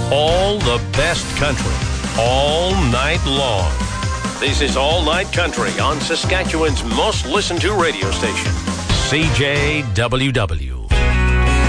All the best country, all night long. This is All Night Country on Saskatchewan's most listened to radio station, CJWW.